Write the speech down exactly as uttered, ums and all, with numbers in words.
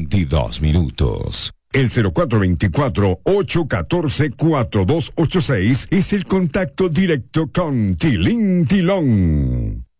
veintidós minutos. El cero cuatro veinticuatro, ocho catorce, cuarenta y dos ochenta y seis es el contacto directo con Tilín Tilón.